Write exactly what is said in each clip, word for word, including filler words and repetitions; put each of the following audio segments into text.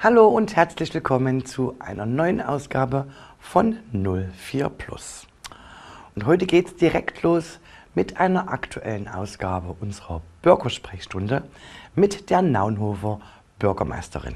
Hallo und herzlich willkommen zu einer neuen Ausgabe von null vier Plus. Und heute geht es direkt los mit einer aktuellen Ausgabe unserer Bürgersprechstunde mit der Naunhofer Bürgermeisterin.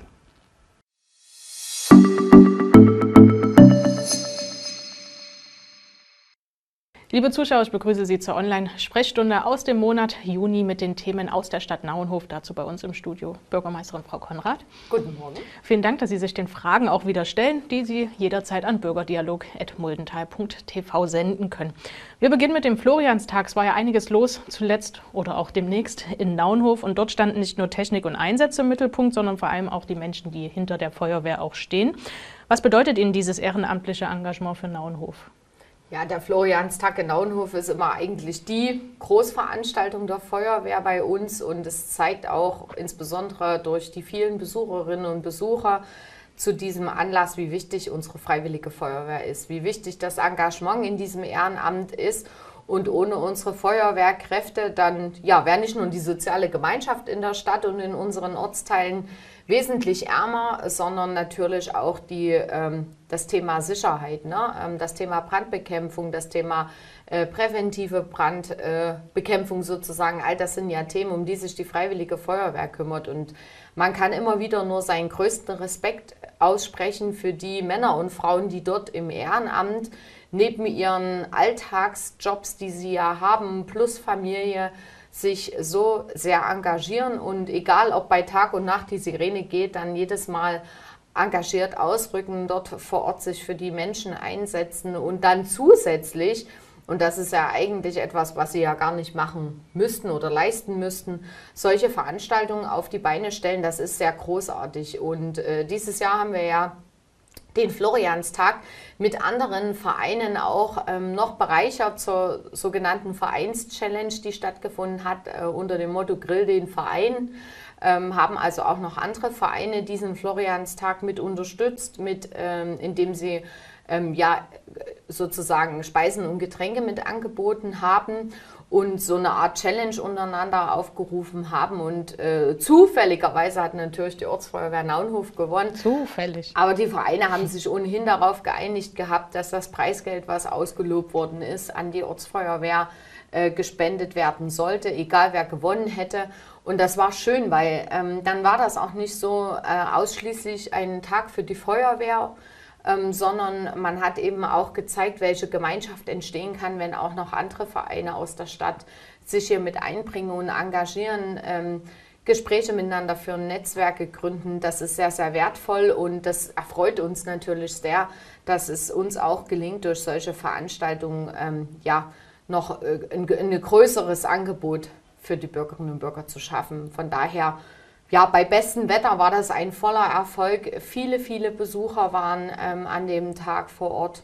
Liebe Zuschauer, ich begrüße Sie zur Online-Sprechstunde aus dem Monat Juni mit den Themen aus der Stadt Naunhof. Dazu bei uns im Studio Bürgermeisterin Frau Konrad. Guten Morgen. Vielen Dank, dass Sie sich den Fragen auch wieder stellen, die Sie jederzeit an bürgerdialog at muldental punkt t v senden können. Wir beginnen mit dem Florianstag. Es war ja einiges los, zuletzt oder auch demnächst in Naunhof. Und dort standen nicht nur Technik und Einsätze im Mittelpunkt, sondern vor allem auch die Menschen, die hinter der Feuerwehr auch stehen. Was bedeutet Ihnen dieses ehrenamtliche Engagement für Naunhof? Ja, der Florianstag in Naunhof ist immer eigentlich die Großveranstaltung der Feuerwehr bei uns und es zeigt auch insbesondere durch die vielen Besucherinnen und Besucher zu diesem Anlass, wie wichtig unsere Freiwillige Feuerwehr ist, wie wichtig das Engagement in diesem Ehrenamt ist. Und ohne unsere Feuerwehrkräfte, dann ja, wäre nicht nur die soziale Gemeinschaft in der Stadt und in unseren Ortsteilen wesentlich ärmer, sondern natürlich auch die, ähm, das Thema Sicherheit, ne? ähm, das Thema Brandbekämpfung, das Thema äh, präventive Brandbekämpfung äh, sozusagen. All das sind ja Themen, um die sich die Freiwillige Feuerwehr kümmert. Und man kann immer wieder nur seinen größten Respekt aussprechen für die Männer und Frauen, die dort im Ehrenamt neben ihren Alltagsjobs, die sie ja haben, plus Familie, sich so sehr engagieren und egal, ob bei Tag und Nacht die Sirene geht, dann jedes Mal engagiert ausrücken, dort vor Ort sich für die Menschen einsetzen und dann zusätzlich, und das ist ja eigentlich etwas, was sie ja gar nicht machen müssten oder leisten müssten, solche Veranstaltungen auf die Beine stellen, das ist sehr großartig. Und äh, dieses Jahr haben wir ja den Florianstag mit anderen Vereinen auch ähm, noch bereichert zur sogenannten Vereins-Challenge, die stattgefunden hat äh, unter dem Motto Grill den Verein. Ähm, haben also auch noch andere Vereine diesen Florianstag mit unterstützt, mit, ähm, indem sie ähm, ja, sozusagen Speisen und Getränke mit angeboten haben und so eine Art Challenge untereinander aufgerufen haben. Und äh, zufälligerweise hat natürlich die Ortsfeuerwehr Naunhof gewonnen. Zufällig. Aber die Vereine haben sich ohnehin darauf geeinigt gehabt, dass das Preisgeld, was ausgelobt worden ist, an die Ortsfeuerwehr äh, gespendet werden sollte, egal wer gewonnen hätte. Und das war schön, weil ähm, dann war das auch nicht so äh, ausschließlich ein Tag für die Feuerwehr, Ähm, sondern man hat eben auch gezeigt, welche Gemeinschaft entstehen kann, wenn auch noch andere Vereine aus der Stadt sich hier mit einbringen und engagieren, ähm, Gespräche miteinander führen, Netzwerke gründen. Das ist sehr, sehr wertvoll und das erfreut uns natürlich sehr, dass es uns auch gelingt, durch solche Veranstaltungen ähm, ja, noch äh, ein, ein größeres Angebot für die Bürgerinnen und Bürger zu schaffen. Von daher, ja, bei bestem Wetter war das ein voller Erfolg. Viele, viele Besucher waren ähm, an dem Tag vor Ort.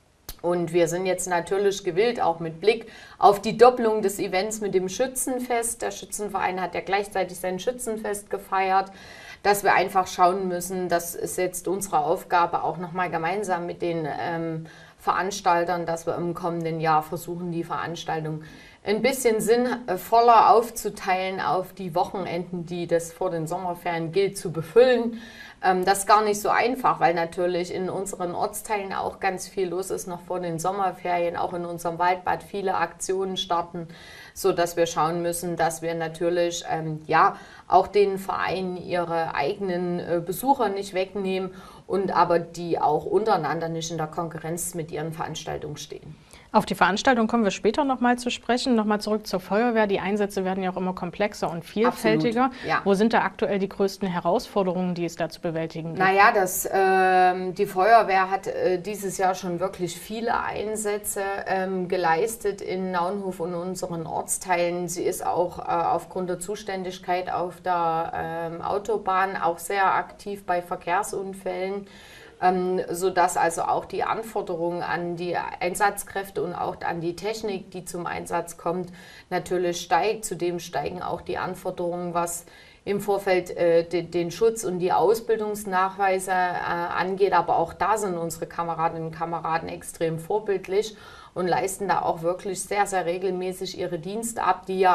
Und wir sind jetzt natürlich gewillt, auch mit Blick auf die Doppelung des Events mit dem Schützenfest. Der Schützenverein hat ja gleichzeitig sein Schützenfest gefeiert, dass wir einfach schauen müssen, das ist jetzt unsere Aufgabe, auch nochmal gemeinsam mit den ähm, Veranstaltern, dass wir im kommenden Jahr versuchen, die Veranstaltung ein bisschen sinnvoller aufzuteilen auf die Wochenenden, die das vor den Sommerferien gilt, zu befüllen. Das ist gar nicht so einfach, weil natürlich in unseren Ortsteilen auch ganz viel los ist, noch vor den Sommerferien, auch in unserem Waldbad viele Aktionen starten, sodass wir schauen müssen, dass wir natürlich ähm, ja, auch den Vereinen ihre eigenen äh, Besucher nicht wegnehmen und aber die auch untereinander nicht in der Konkurrenz mit ihren Veranstaltungen stehen. Auf die Veranstaltung kommen wir später noch mal zu sprechen. Noch mal zurück zur Feuerwehr. Die Einsätze werden ja auch immer komplexer und vielfältiger. Absolut, ja. Wo sind da aktuell die größten Herausforderungen, die es da zu bewältigen gibt? Naja, das, ähm, die Feuerwehr hat äh, dieses Jahr schon wirklich viele Einsätze ähm, geleistet in Naunhof und unseren Ortsteilen. Sie ist auch äh, aufgrund der Zuständigkeit auf der ähm, Autobahn auch sehr aktiv bei Verkehrsunfällen. Ähm, sodass also auch die Anforderungen an die Einsatzkräfte und auch an die Technik, die zum Einsatz kommt, natürlich steigt. Zudem steigen auch die Anforderungen, was im Vorfeld äh, den, den Schutz und die Ausbildungsnachweise äh, angeht. Aber auch da sind unsere Kameradinnen und Kameraden extrem vorbildlich und leisten da auch wirklich sehr, sehr regelmäßig ihre Dienste ab, die ja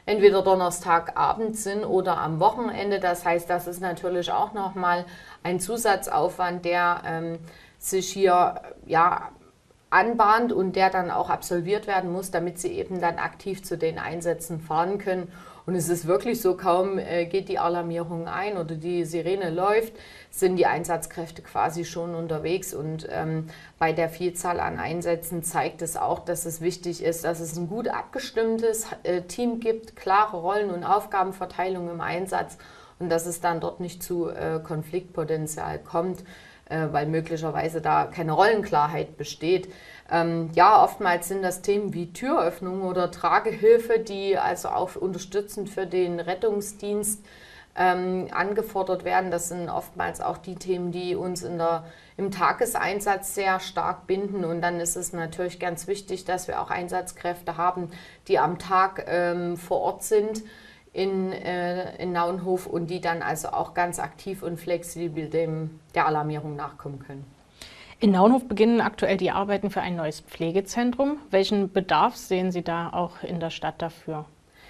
entweder Donnerstagabend sind oder am Wochenende. Das heißt, das ist natürlich auch nochmal ein Zusatzaufwand, der ähm, sich hier ja, anbahnt und der dann auch absolviert werden muss, damit sie eben dann aktiv zu den Einsätzen fahren können. Und es ist wirklich so, kaum äh, geht die Alarmierung ein oder die Sirene läuft, sind die Einsatzkräfte quasi schon unterwegs. Und ähm, bei der Vielzahl an Einsätzen zeigt es auch, dass es wichtig ist, dass es ein gut abgestimmtes äh, Team gibt, klare Rollen- und Aufgabenverteilung im Einsatz und dass es dann dort nicht zu äh, Konfliktpotenzial kommt, weil möglicherweise da keine Rollenklarheit besteht. Ähm, ja, oftmals sind das Themen wie Türöffnung oder Tragehilfe, die also auch unterstützend für den Rettungsdienst ähm, angefordert werden. Das sind oftmals auch die Themen, die uns in der, im Tageseinsatz sehr stark binden. Und dann ist es natürlich ganz wichtig, dass wir auch Einsatzkräfte haben, die am Tag ähm, vor Ort sind, in, äh, in Naunhof und die dann also auch ganz aktiv und flexibel dem, der Alarmierung nachkommen können. In Naunhof beginnen aktuell die Arbeiten für ein neues Pflegezentrum. Welchen Bedarf sehen Sie da auch in der Stadt dafür?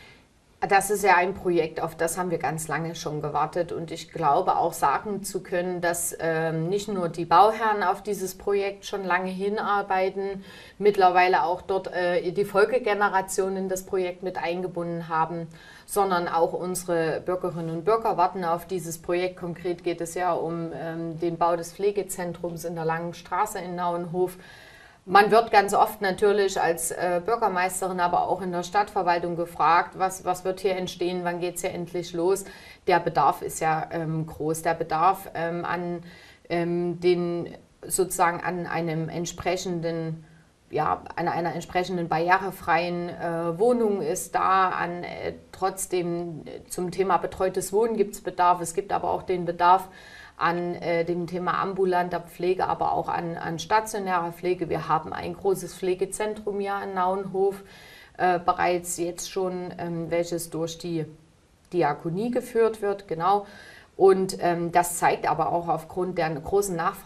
Das ist ja ein Projekt, auf das haben wir ganz lange schon gewartet und ich glaube auch sagen zu können, dass ähm, nicht nur die Bauherren auf dieses Projekt schon lange hinarbeiten, mittlerweile auch dort äh, die Folgegenerationen in das Projekt mit eingebunden haben, sondern auch unsere Bürgerinnen und Bürger warten auf dieses Projekt. Konkret geht es ja um ähm, den Bau des Pflegezentrums in der Langen Straße in Naunhof. Man wird ganz oft natürlich als äh, Bürgermeisterin, aber auch in der Stadtverwaltung gefragt, was, was wird hier entstehen, wann geht es hier endlich los. Der Bedarf ist ja ähm, groß. Der Bedarf ähm, an, ähm, den, sozusagen an einem entsprechenden, ja, an einer entsprechenden barrierefreien äh, Wohnung ist da. An, äh, trotzdem äh, zum Thema betreutes Wohnen gibt es Bedarf. Es gibt aber auch den Bedarf an äh, dem Thema ambulanter Pflege, aber auch an, an stationärer Pflege. Wir haben ein großes Pflegezentrum hier in Naunhof, äh, bereits jetzt schon, ähm, welches durch die Diakonie geführt wird, genau. Und ähm, das zeigt aber auch aufgrund der großen Nachfrage